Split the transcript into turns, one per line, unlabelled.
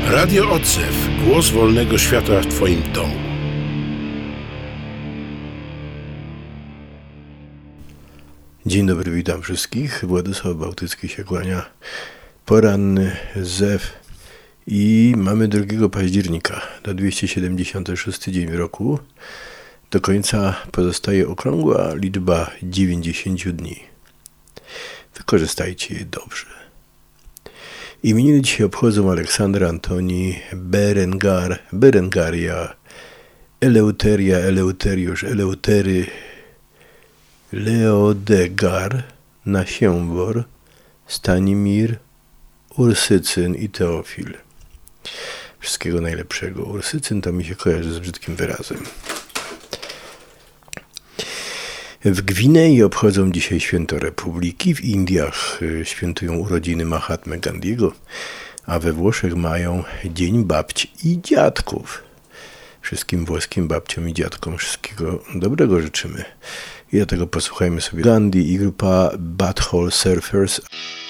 Radio Odzew. Głos wolnego świata w Twoim domu. Dzień dobry, witam wszystkich. Władysław Bałtycki się kłania. Poranny zew. I mamy 2 października, to 276 dzień roku. Do końca pozostaje okrągła liczba 90 dni. Wykorzystajcie je dobrze. Imieniny dzisiaj obchodzą Aleksander, Antoni, Berengaria, Eleuteria, Eleuteriusz, Eleutery, Leodegar, Nasięwor, Stanimir, Ursycyn i Teofil. Wszystkiego najlepszego. Ursycyn to mi się kojarzy z brzydkim wyrazem. W Gwinei obchodzą dzisiaj święto Republiki, w Indiach świętują urodziny Mahatmy Gandiego, a we Włoszech mają Dzień Babci i Dziadków. Wszystkim włoskim babciom i dziadkom wszystkiego dobrego życzymy. I dlatego posłuchajmy sobie Gandhi i grupa Butthole Surfers.